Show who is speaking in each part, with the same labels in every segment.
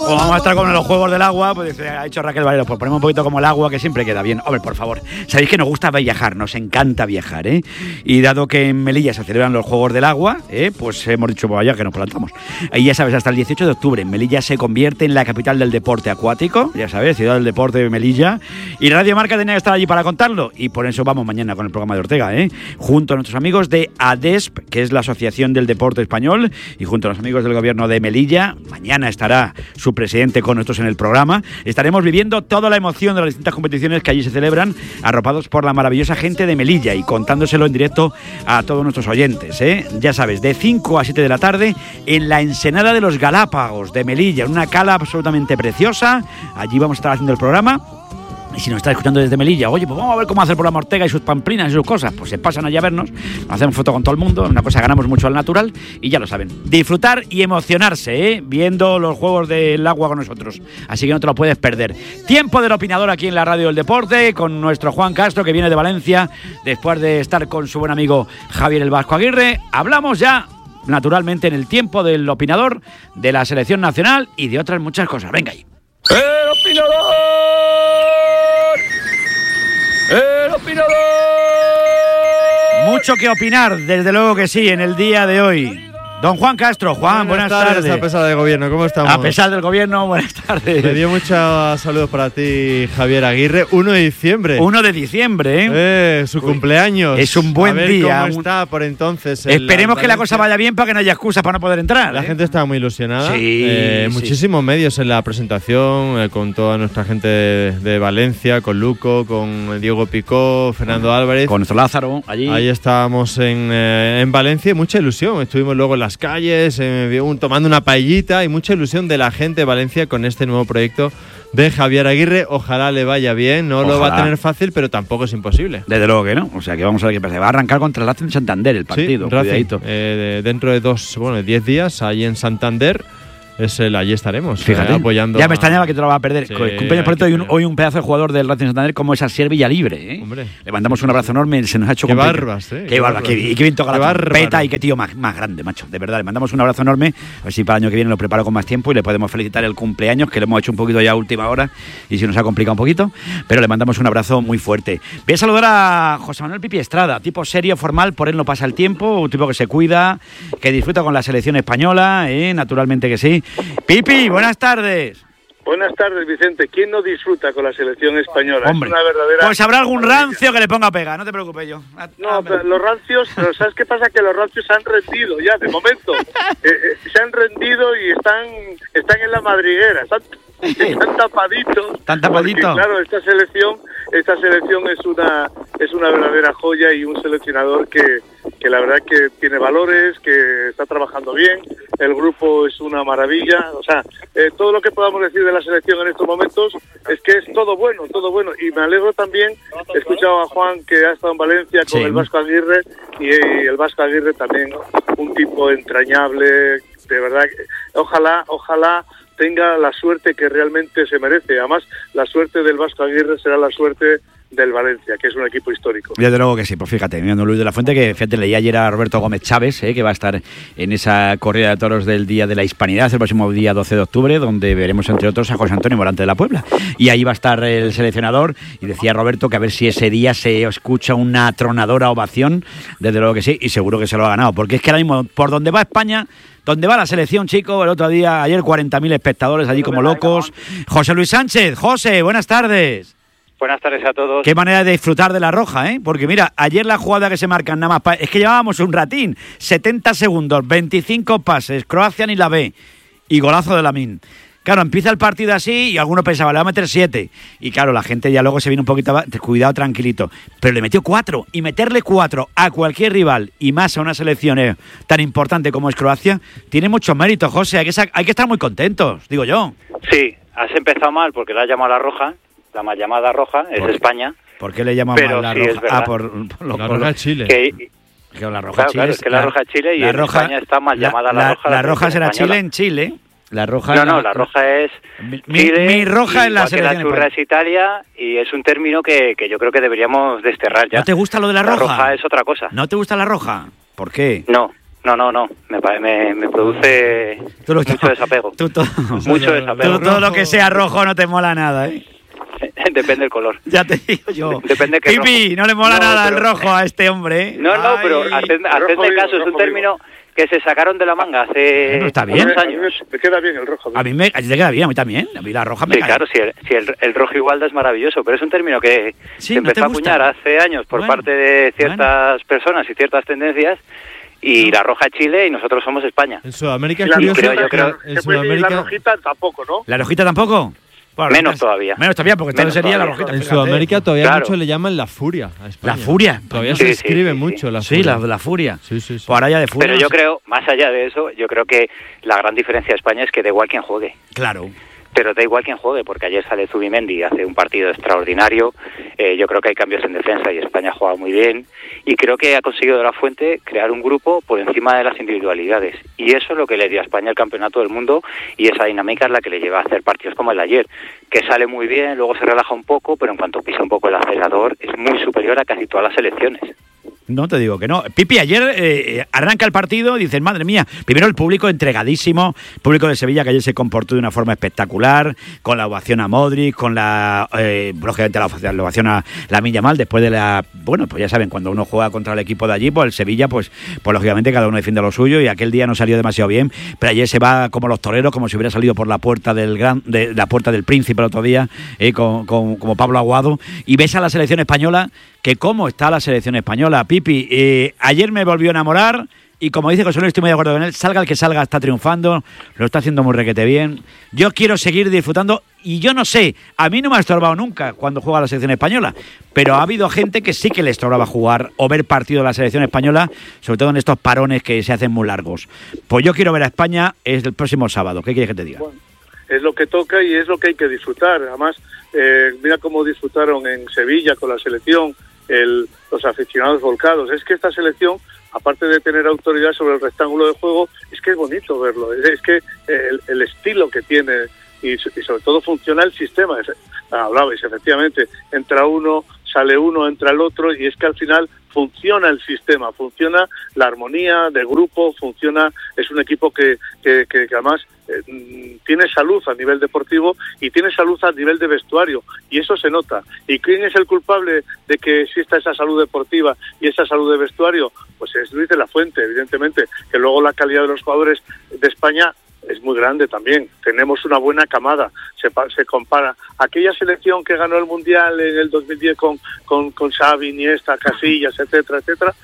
Speaker 1: Como vamos a estar con los Juegos del Agua, pues ha dicho Raquel Valero, pues ponemos un poquito como el agua, que siempre queda bien. Hombre, por favor, sabéis que nos gusta viajar, nos encanta viajar, ¿eh? Y dado que en Melilla se celebran los Juegos del Agua, pues hemos dicho, pues vaya que nos plantamos. Ahí ya sabes, hasta el 18 de octubre, Melilla se convierte en la capital del deporte acuático, ya sabes, ciudad del deporte de Melilla. Y Radio Marca tenía que estar allí para contarlo, y por eso vamos mañana con el programa de Ortega, junto a nuestros amigos de ADESP, que es la Asociación del Deporte Español, y junto a los amigos del gobierno de Melilla. Mañana estará su presidente con nosotros en el programa. Estaremos viviendo toda la emoción de las distintas competiciones que allí se celebran, arropados por la maravillosa gente de Melilla y contándoselo en directo a todos nuestros oyentes, Ya sabes, de 5 a 7 de la tarde en la Ensenada de los Galápagos de Melilla, en una cala absolutamente preciosa. Allí vamos a estar haciendo el programa. Y si nos está escuchando desde Melilla, oye, pues vamos a ver cómo hace el programa Ortega y sus pamplinas y sus cosas, pues se pasan allá a vernos, hacemos foto con todo el mundo, una cosa, ganamos mucho al natural, y ya lo saben, disfrutar y emocionarse, viendo los Juegos del Agua con nosotros, así que no te lo puedes perder. Tiempo del opinador aquí en la Radio del Deporte, con nuestro Juan Castro, que viene de Valencia, después de estar con su buen amigo Javier el Vasco Aguirre. Hablamos ya, naturalmente, en el tiempo del opinador, de la selección nacional y de otras muchas cosas. Venga ahí.
Speaker 2: ¡El opinador! ¡El opinador!
Speaker 1: Mucho que opinar, desde luego que sí, en el día de hoy. Don Juan Castro. Juan, buenas tardes.
Speaker 3: A pesar del gobierno, ¿cómo estamos?
Speaker 1: A pesar del gobierno, buenas tardes.
Speaker 3: Me dio muchos saludos para ti, Javier Aguirre. 1 de diciembre.
Speaker 1: 1 de diciembre,
Speaker 3: su cumpleaños.
Speaker 1: Es un buen día.
Speaker 3: ¿Cómo está por entonces?
Speaker 1: Esperemos que la cosa vaya bien para que no haya excusas para no poder entrar.
Speaker 3: La gente estaba muy ilusionada.
Speaker 1: Sí,
Speaker 3: muchísimos medios en la presentación, con toda nuestra gente de Valencia, con Luco, con Diego Picó, Fernando Álvarez.
Speaker 1: Con nuestro Lázaro, allí.
Speaker 3: Ahí estábamos en Valencia y mucha ilusión. Estuvimos luego en las calles, tomando una paellita, y mucha ilusión de la gente de Valencia con este nuevo proyecto de Javier Aguirre. Ojalá le vaya bien, no lo va a tener fácil, pero tampoco es imposible.
Speaker 1: Desde luego que no, o sea que vamos a ver qué pasa. Va a arrancar contra el Racing Santander el partido,
Speaker 3: sí, Racing, dentro de 10 días, ahí en Santander. Allí estaremos,
Speaker 1: fíjate,
Speaker 3: apoyando.
Speaker 1: Ya me extrañaba que te lo va a perder.
Speaker 3: Sí,
Speaker 1: cumpleaños por esto, hoy un pedazo de jugador del Racing Santander como es Asier Villalibre,
Speaker 3: Hombre.
Speaker 1: Le mandamos un abrazo enorme, se nos ha hecho
Speaker 3: qué
Speaker 1: complicado.
Speaker 3: barbas,
Speaker 1: Qué barba, y qué bien toca la trompeta, y qué tío más grande, macho. De verdad, le mandamos un abrazo enorme. A ver si para el año que viene lo preparo con más tiempo y le podemos felicitar el cumpleaños, que lo hemos hecho un poquito ya a última hora y se nos ha complicado un poquito, pero le mandamos un abrazo muy fuerte. Voy a saludar a José Manuel Pipi Estrada, tipo serio, formal, por él no pasa el tiempo, un tipo que se cuida, que disfruta con la selección española, naturalmente que sí. Pipi, buenas tardes.
Speaker 4: Buenas tardes, Vicente. ¿Quién no disfruta con la selección española?
Speaker 1: Hombre,
Speaker 4: es una verdadera...
Speaker 1: pues habrá algún rancio que le ponga pega, no te preocupes yo.
Speaker 4: No, pero los rancios, pero ¿sabes qué pasa? Que los rancios se han rendido ya, de momento. Se han rendido y están en la madriguera, están tapaditos.
Speaker 1: ¿Están tapaditos?
Speaker 4: Porque, claro, esta selección es una verdadera joya, y un seleccionador que la verdad que tiene valores, que está trabajando bien. El grupo es una maravilla. O sea, todo lo que podamos decir de la selección en estos momentos es que es todo bueno. Y me alegro también, he escuchado a Juan, que ha estado en Valencia con el Vasco Aguirre, y el Vasco Aguirre también, un tipo entrañable, de verdad. Ojalá tenga la suerte que realmente se merece. Además, la suerte del Vasco Aguirre será la suerte del Valencia, que es un equipo histórico.
Speaker 1: Desde luego que sí, pues fíjate, mirando Luis de la Fuente, que fíjate, leí ayer a Roberto Gómez Chávez, que va a estar en esa corrida de toros del Día de la Hispanidad, el próximo día 12 de octubre, donde veremos entre otros a José Antonio Morante de la Puebla. Y ahí va a estar el seleccionador, y decía Roberto que a ver si ese día se escucha una atronadora ovación. Desde luego que sí, y seguro que se lo ha ganado, porque es que ahora mismo, por donde va España, donde va la selección, chico, el otro día, ayer 40.000 espectadores allí como locos. José Luis Sánchez, José, buenas tardes.
Speaker 5: Buenas tardes a todos.
Speaker 1: Qué manera de disfrutar de la roja, porque mira, ayer la jugada que se marcan nada más, es que llevábamos un ratín, 70 segundos, 25 pases, Croacia ni la ve, y golazo de Lamine. Claro, empieza el partido así y alguno pensaba, le va a meter 7. Y claro, la gente ya luego se viene un poquito, cuidado, tranquilito. Pero le metió 4. Y meterle 4 a cualquier rival, y más a una selección tan importante como es Croacia, tiene mucho mérito, José. Hay que estar muy contentos, digo yo.
Speaker 5: Sí, has empezado mal porque la has llamado la roja. La mal llamada roja es España.
Speaker 1: ¿Por qué le llaman mal la roja?
Speaker 3: Por la roja de Chile.
Speaker 1: La roja Chile
Speaker 5: claro, es que la roja de Chile, y en España está mal llamada la roja.
Speaker 1: La roja será Chile en Chile. La roja
Speaker 5: la roja es Chile.
Speaker 1: Mi roja es la selección.
Speaker 5: La churra es Italia, y es un término que yo creo que deberíamos desterrar ya.
Speaker 1: ¿No te gusta lo de la roja?
Speaker 5: La roja es otra cosa.
Speaker 1: ¿No te gusta la roja? ¿Por qué?
Speaker 5: No No. Me produce mucho desapego. Mucho desapego.
Speaker 1: Todo lo que sea rojo no te mola nada, ¿eh?
Speaker 5: Depende del color.
Speaker 1: Ya te digo yo.
Speaker 5: Depende que
Speaker 1: Pipi, no le mola nada el rojo a este hombre, ¿eh?
Speaker 5: No, pero hacedme caso, es un término que se sacaron de la manga hace
Speaker 1: bueno, está bien.
Speaker 5: unos años.
Speaker 4: Me queda bien el rojo.
Speaker 1: A ti te queda bien, a mí también. A mí la roja me
Speaker 5: Sí,
Speaker 1: cae.
Speaker 5: claro, si el rojo igualda es maravilloso, pero es un término que
Speaker 1: Sí,
Speaker 5: se
Speaker 1: ¿no te
Speaker 5: empezó a
Speaker 1: gusta?
Speaker 5: acuñar hace años por parte de ciertas personas y ciertas tendencias, y la roja es Chile y nosotros somos España.
Speaker 3: En Sudamérica es
Speaker 4: La
Speaker 3: curioso.
Speaker 5: yo creo-
Speaker 3: En
Speaker 4: la
Speaker 3: Sudamérica,
Speaker 4: rojita tampoco, ¿no?
Speaker 1: ¿La rojita tampoco? Bueno,
Speaker 5: Menos todavía.
Speaker 1: Menos todavía, porque entonces sería la
Speaker 5: todavía.
Speaker 1: rojita.
Speaker 3: en
Speaker 1: fíjate.
Speaker 3: Sudamérica todavía
Speaker 5: Claro.
Speaker 3: muchos le llaman la furia a España.
Speaker 1: La furia.
Speaker 3: Todavía
Speaker 5: Sí,
Speaker 3: se
Speaker 5: sí,
Speaker 3: escribe
Speaker 5: sí,
Speaker 3: mucho la
Speaker 1: Sí,
Speaker 3: furia.
Speaker 1: la furia.
Speaker 3: Sí.
Speaker 1: Pues ahora ya de furia.
Speaker 5: Pero yo creo, más allá de eso, yo creo que la gran diferencia de España es que da igual quien juegue.
Speaker 1: Claro.
Speaker 5: Pero da igual quién juegue, porque ayer sale Zubimendi, hace un partido extraordinario. Yo creo que hay cambios en defensa y España juega muy bien. Y creo que ha conseguido de la Fuente crear un grupo por encima de las individualidades. Y eso es lo que le dio a España el campeonato del mundo, y esa dinámica es la que le lleva a hacer partidos como el de ayer, que sale muy bien, luego se relaja un poco, pero en cuanto pisa un poco el acelerador es muy superior a casi todas las selecciones.
Speaker 1: No te digo que no. Pipi, ayer arranca el partido y dices, madre mía, primero el público entregadísimo, el público de Sevilla que ayer se comportó de una forma espectacular, con la ovación a Modric, con la, lógicamente la ovación a Lamine Yamal, después de la, bueno, pues ya saben, cuando uno juega contra el equipo de allí, pues el Sevilla, pues lógicamente cada uno defiende lo suyo, y aquel día no salió demasiado bien, pero ayer se va como los toreros, como si hubiera salido por la puerta la puerta del Príncipe el otro día, como Pablo Aguado, y ves a la selección española, que cómo está la selección española. Pipi, ayer me volvió a enamorar, y como dice José Luis, estoy muy de acuerdo con él, salga el que salga, está triunfando, lo está haciendo muy requete bien. Yo quiero seguir disfrutando, y yo no sé, a mí no me ha estorbado nunca cuando juega la selección española, pero ha habido gente que sí que le estorbaba jugar o ver partido de la selección española, sobre todo en estos parones que se hacen muy largos. Pues yo quiero ver a España el próximo sábado. ¿Qué quieres que te diga?
Speaker 4: Bueno, es lo que toca y es lo que hay que disfrutar. Además, mira cómo disfrutaron en Sevilla con la selección, los aficionados volcados. Es que esta selección, aparte de tener autoridad sobre el rectángulo de juego, es que es bonito verlo. Es que el estilo que tiene y sobre todo funciona el sistema. Hablabais, efectivamente, entra uno, sale uno, entra el otro, y es que al final funciona el sistema, funciona la armonía del grupo, funciona, es un equipo que además tiene salud a nivel deportivo y tiene salud a nivel de vestuario, y eso se nota. ¿Y quién es el culpable de que exista esa salud deportiva y esa salud de vestuario? Pues es Luis de la Fuente, evidentemente, que luego la calidad de los jugadores de España es muy grande también. Tenemos una buena camada. Se compara. Aquella selección que ganó el Mundial en el 2010 con Xavi, Iniesta, Casillas, etcétera,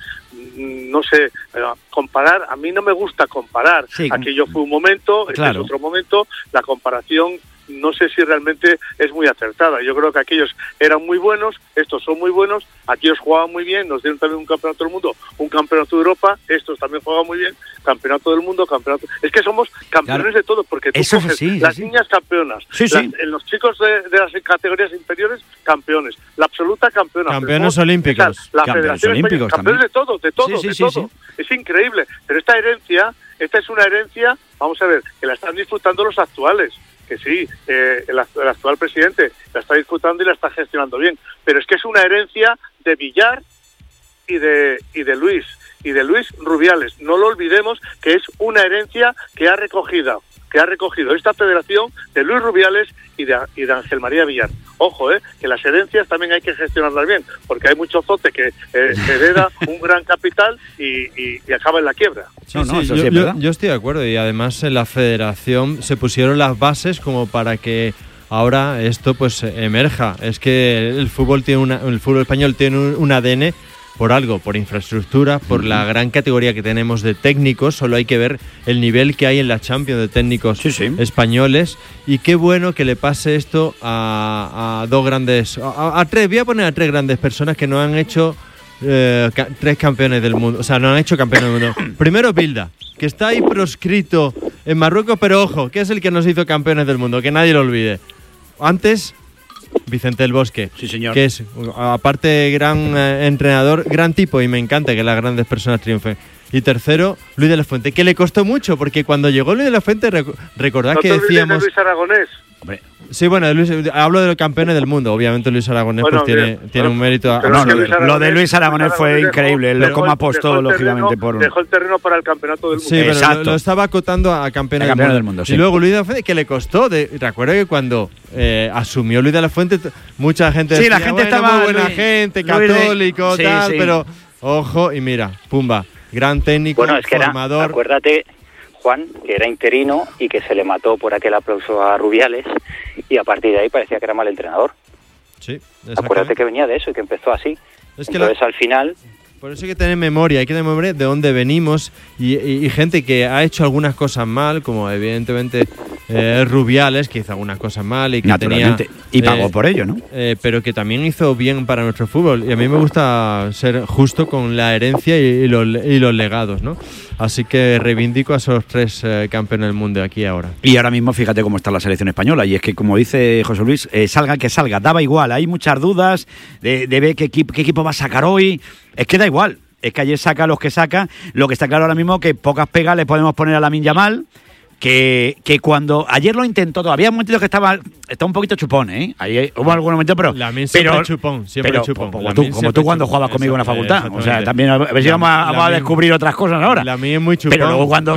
Speaker 4: no sé, comparar, a mí no me gusta comparar.
Speaker 1: Sí,
Speaker 4: aquello fue un momento,
Speaker 1: claro.
Speaker 4: Este es otro momento. La comparación no sé si realmente es muy acertada. Yo creo que aquellos eran muy buenos, estos son muy buenos, aquellos jugaban muy bien, nos dieron también un campeonato del mundo, un campeonato de Europa, estos también juegan muy bien, campeonato del mundo, campeonato... Es que somos campeones, claro, de todo, porque tú
Speaker 1: eso
Speaker 4: coges
Speaker 1: sí,
Speaker 4: las
Speaker 1: sí,
Speaker 4: niñas campeonas,
Speaker 1: sí.
Speaker 4: los chicos de las categorías inferiores, campeones, la absoluta campeona.
Speaker 3: Campeones olímpicos.
Speaker 4: La
Speaker 1: campeones
Speaker 4: Federación
Speaker 1: olímpicos
Speaker 4: Española, campeones de todo,
Speaker 1: sí,
Speaker 4: de
Speaker 1: sí,
Speaker 4: todo. Es increíble, pero esta es una herencia, vamos a ver, que la están disfrutando los actuales. Que sí, el actual presidente la está disfrutando y la está gestionando bien, pero es que es una herencia de Villar y de Luis Rubiales. No lo olvidemos, que es una herencia que ha recogido esta federación de Luis Rubiales y de Ángel María Villar. Ojo, que las herencias también hay que gestionarlas bien, porque hay mucho zote que hereda un gran capital y acaba en la quiebra.
Speaker 3: Sí, yo estoy de acuerdo, y además en la federación se pusieron las bases como para que ahora esto pues emerja. Es que el fútbol español tiene un ADN por algo, por infraestructura, por la gran categoría que tenemos de técnicos. Solo hay que ver el nivel que hay en la Champions de técnicos españoles, y qué bueno que le pase esto a dos grandes, a tres, voy a poner a tres grandes personas que no han hecho tres campeones del mundo, o sea, no han hecho campeones del mundo. Primero Bilda, que está ahí proscrito en Marruecos, pero ojo, que es el que nos hizo campeones del mundo, que nadie lo olvide. Antes, Vicente del Bosque,
Speaker 1: sí, señor,
Speaker 3: que es, aparte, gran entrenador, gran tipo, y me encanta que las grandes personas triunfen. Y tercero, Luis de la Fuente, que le costó mucho, porque cuando llegó Luis de la Fuente, recordad que decíamos...
Speaker 4: Luis Aragonés.
Speaker 1: Hombre.
Speaker 3: Sí, bueno, hablo de los campeones del mundo. Obviamente Luis Aragonés pues tiene un mérito.
Speaker 1: No, lo de Luis Aragonés fue increíble. Cómo apostó, lógicamente,
Speaker 4: dejó el terreno para el campeonato del mundo.
Speaker 3: Sí, pero lo estaba acotando a campeones del mundo.
Speaker 1: Sí.
Speaker 3: Y luego Luis de la Fuente, que le costó. Recuerdo que cuando asumió Luis de la Fuente, mucha gente
Speaker 1: decía, la gente estaba
Speaker 3: muy buena gente, católico, tal, pero ojo, y mira, pumba, gran técnico,
Speaker 5: bueno, es que
Speaker 3: formador.
Speaker 5: Acuérdate, Juan, que era interino y que se le mató por aquel aplauso a Rubiales, y a partir de ahí parecía que era mal entrenador.
Speaker 3: Sí,
Speaker 5: acuérdate que venía de eso y que empezó así. Entonces al final...
Speaker 3: Por eso hay que tener memoria, hay que tener memoria de dónde venimos y gente que ha hecho algunas cosas mal, como evidentemente Rubiales, que hizo algunas cosas mal y que tenía...
Speaker 1: Y pagó por ello, ¿no?
Speaker 3: Pero que también hizo bien para nuestro fútbol. Y a mí me gusta ser justo con la herencia y los legados, ¿no? Así que reivindico a esos 3 campeones del mundo aquí ahora.
Speaker 1: Y ahora mismo fíjate cómo está la selección española. Y es que, como dice José Luis, salga que salga, daba igual. Hay muchas dudas de ver qué equipo va a sacar hoy. Es que da igual. Es que ayer saca los que saca. Lo que está claro ahora mismo que pocas pegas le podemos poner a Lamine Yamal. Que cuando ayer lo intentó, todavía un momentito que estaba un poquito chupón, ¿eh? Ahí hubo algún momento, pero
Speaker 3: chupón.
Speaker 1: Como tú cuando jugabas conmigo en la facultad. O sea, también a ver si vamos a descubrir otras cosas ahora.
Speaker 3: Lamine es muy chupón.
Speaker 1: Pero luego cuando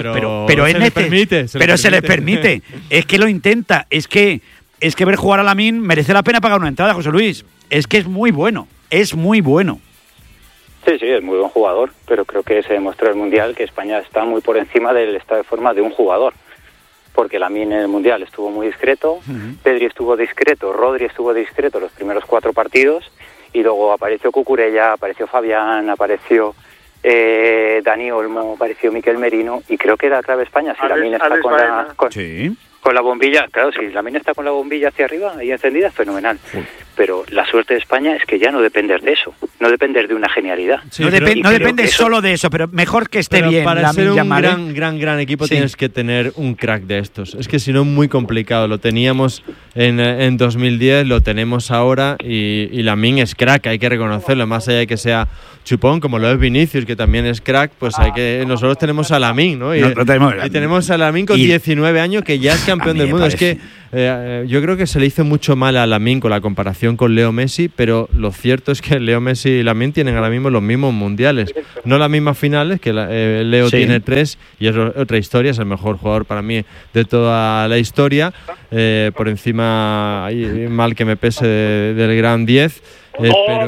Speaker 1: se les permite. Es que lo intenta. Es que ver jugar a Lamine merece la pena pagar una entrada, José Luis. Es que es muy bueno. Es muy bueno.
Speaker 5: Sí, es muy buen jugador, pero creo que se demostró en el Mundial que España está muy por encima del estado de forma de un jugador. Porque Lamine en el Mundial estuvo muy discreto, Pedri estuvo discreto, Rodri estuvo discreto los primeros 4 partidos, y luego apareció Cucurella, apareció Fabián, apareció Dani Olmo, apareció Miquel Merino, y creo que era clave España. Si Lamine está con la bombilla, claro, si Lamine está con la bombilla hacia arriba, ahí encendida, fenomenal. Pero la suerte de España es que ya no dependes de eso, no dependes de una genialidad.
Speaker 1: Sí, no depende solo de eso, pero mejor que esté bien.
Speaker 3: Para ser un gran equipo
Speaker 1: sí.
Speaker 3: Tienes que tener un crack de estos. Es que si no es muy complicado. Lo teníamos en 2010, lo tenemos ahora y Lamine es crack, hay que reconocerlo. Más allá de que sea chupón, como lo es Vinicius, que también es crack, pues nosotros tenemos a Lamine, ¿no? Y tenemos a Lamine con 19 años que ya es campeón del mundo. Es que yo creo que se le hizo mucho mal a Lamine con la comparación con Leo Messi, pero lo cierto es que Leo Messi y Lamine tienen ahora mismo los mismos mundiales, no las mismas finales, que Leo tiene 3 y es otra historia, es el mejor jugador para mí de toda la historia, por encima, mal que me pese del gran 10, pero...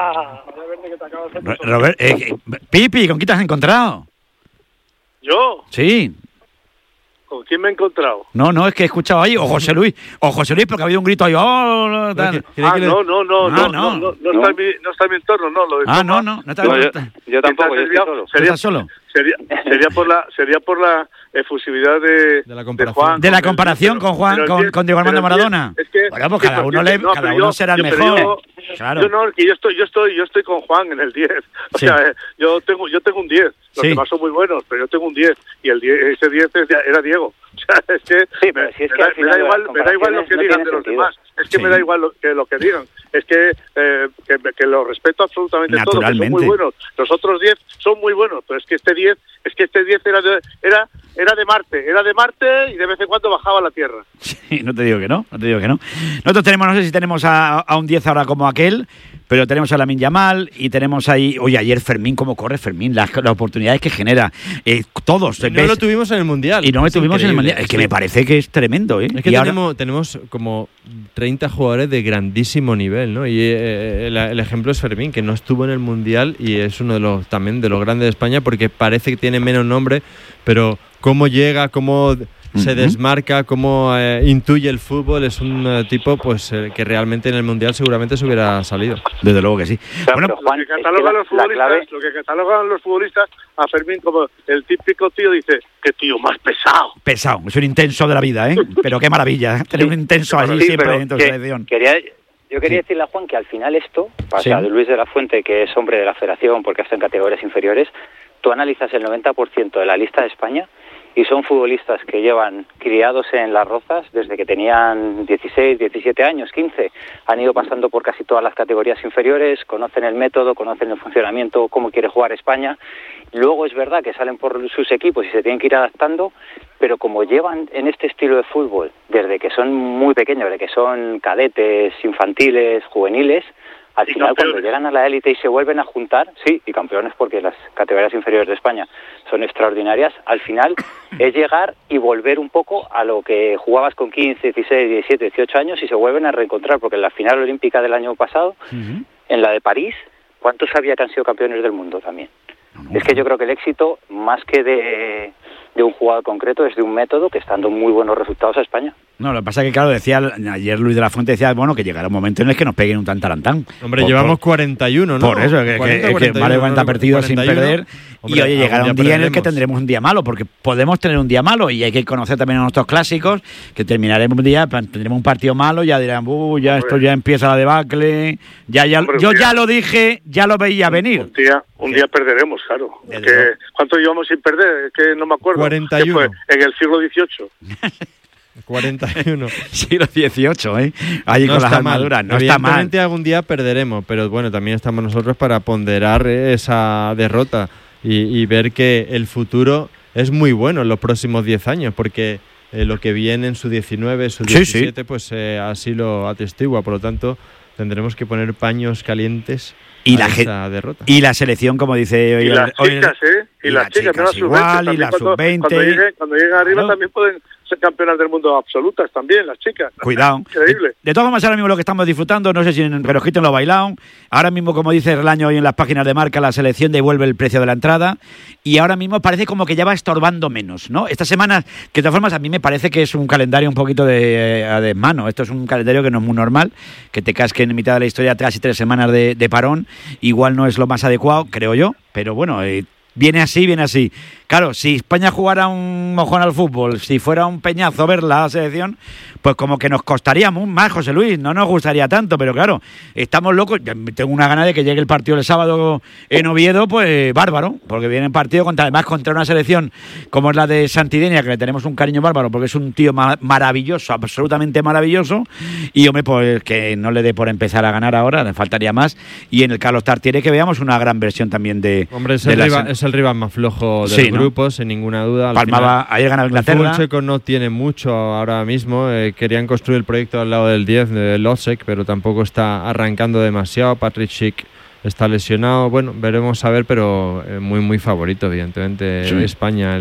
Speaker 1: Robert, Pipi, ¿con quién te has encontrado?
Speaker 4: ¿Yo?
Speaker 1: Sí.
Speaker 4: ¿Con quién me he encontrado?
Speaker 1: No, es que he escuchado ahí, o José Luis, porque ha habido un grito ahí,
Speaker 4: no está en mi entorno, no está
Speaker 5: yo tampoco, yo estoy solo.
Speaker 4: Sería por la efusividad de Juan.
Speaker 1: De la comparación con Juan, con Diego Armando Maradona.
Speaker 4: Es que,
Speaker 1: bueno, pues cada uno será el mejor. Claro.
Speaker 4: Yo estoy con Juan en el 10. O sea, yo tengo un 10. Los demás son muy buenos, pero yo tengo un 10. Y ese 10 era Diego. O sea, es que, me da igual lo que digan de los demás. Es que me da igual lo que digan. Es que lo respeto absolutamente todo, que son muy buenos. Los otros 10 son muy buenos, pero es que este 10 era de Marte y de vez en cuando bajaba a la Tierra.
Speaker 1: Sí, no te digo que no. Nosotros no sé si tenemos a un 10 ahora como aquel, pero tenemos a Lamine Yamal y tenemos ahí, oye, ayer Fermín, cómo corre Fermín, las oportunidades que genera, todos.
Speaker 3: No lo tuvimos en el Mundial.
Speaker 1: Y no lo tuvimos en el Mundial. Es que me parece que es tremendo, ¿eh?
Speaker 3: Es que tenemos como 30 jugadores de grandísimo nivel, ¿no? Y el ejemplo es Fermín, que no estuvo en el Mundial y es uno de los grandes de España, porque parece que tiene menos nombre, pero cómo llega, cómo se desmarca, cómo intuye el fútbol, es un tipo pues que realmente en el Mundial seguramente se hubiera salido.
Speaker 1: Desde luego que sí.
Speaker 5: Bueno, Juan,
Speaker 4: lo que catalogan los futbolistas a Fermín como el típico tío, dice, qué tío más pesado.
Speaker 1: Pesado, es un intenso de la vida, ¿eh? Pero qué maravilla, tener un intenso allí siempre en tu selección.
Speaker 5: Yo quería decirle a Juan que al final esto, de Luis de la Fuente, que es hombre de la federación porque está en categorías inferiores, tú analizas el 90% de la lista de España y son futbolistas que llevan criados en Las Rozas desde que tenían 16, 17 años, 15. Han ido pasando por casi todas las categorías inferiores, conocen el método, conocen el funcionamiento, cómo quiere jugar España. Luego es verdad que salen por sus equipos y se tienen que ir adaptando, pero como llevan en este estilo de fútbol desde que son muy pequeños, desde que son cadetes, infantiles, juveniles, al final
Speaker 4: campeones.
Speaker 5: cuando llegan a la élite y se vuelven a juntar, sí, y campeones porque las categorías inferiores de España son extraordinarias, al final es llegar y volver un poco a lo que jugabas con 15, 16, 17, 18 años y se vuelven a reencontrar, porque en la final olímpica del año pasado, en la de París, ¿cuántos había que han sido campeones del mundo también? Es que yo creo que el éxito, más que de un jugador concreto, es de un método que está dando muy buenos resultados a España.
Speaker 1: No, lo que pasa es que, claro, decía ayer Luis de la Fuente, decía, bueno, que llegará un momento en el que nos peguen un tantarantán.
Speaker 3: Hombre, llevamos 41, ¿no?
Speaker 1: Por eso, que
Speaker 3: 41,
Speaker 1: más de 40 partidos 41, sin perder. Hombre, y oye, llegará un día en el que tendremos un día malo, porque podemos tener un día malo y hay que conocer también a nuestros clásicos, que terminaremos un día, tendremos un partido malo, ya dirán, ya esto ya empieza la debacle, yo ya lo dije, ya lo veía venir.
Speaker 4: Un día perderemos, claro. ¿Cuánto llevamos sin perder? Es que no me acuerdo.
Speaker 3: 41.
Speaker 4: ¿Qué fue? En el siglo XVIII.
Speaker 3: 41.
Speaker 1: Siglo XVIII, allí
Speaker 3: no
Speaker 1: con las armaduras. No está mal.
Speaker 3: Evidentemente algún día perderemos, pero bueno, también estamos nosotros para ponderar esa derrota y ver que el futuro es muy bueno en los próximos 10 años, porque lo que viene en su 19, su 17, pues así lo atestigua. Por lo tanto, tendremos que poner paños calientes
Speaker 1: y
Speaker 3: a esa derrota.
Speaker 1: Y la selección, como dice hoy.
Speaker 4: Y las chicas,
Speaker 1: y las chicas igual, y la sub-20.
Speaker 4: Cuando lleguen arriba también pueden ser campeonas del mundo absolutas también, las chicas.
Speaker 1: Cuidado.
Speaker 4: Increíble.
Speaker 1: De todas formas, ahora mismo lo que estamos disfrutando, no sé si en Relojito lo bailado. Ahora mismo, como dice Relaño hoy en las páginas de Marca, la selección devuelve el precio de la entrada y ahora mismo parece como que ya va estorbando menos, ¿no? Esta semana, que de todas formas a mí me parece que es un calendario un poquito de desmano. Esto es un calendario que no es muy normal, que te casquen en mitad de la historia casi 3 semanas de parón. Igual no es lo más adecuado, creo yo, pero bueno, viene así, viene así. Claro, si España jugara un mojón al fútbol, si fuera un peñazo ver la selección, pues como que nos costaría más, José Luis, no nos gustaría tanto, pero claro, estamos locos. Tengo una gana de que llegue el partido el sábado en Oviedo, pues bárbaro, porque viene el partido además contra una selección como es la de Santidenia, que le tenemos un cariño bárbaro, porque es un tío maravilloso, absolutamente maravilloso, y hombre, pues que no le dé por empezar a ganar ahora, le faltaría más, y en el Carlos Tartiere que veamos una gran versión también de...
Speaker 3: Hombre, es el rival más flojo del grupo, sin ninguna duda.
Speaker 1: Palmaba, ayer ganaba Inglaterra.
Speaker 3: El fútbol checo no tiene mucho ahora mismo. Querían construir el proyecto al lado del 10 de Losek, pero tampoco está arrancando demasiado. Patrick Schick está lesionado. Bueno, veremos a ver, pero muy, muy favorito, evidentemente, España.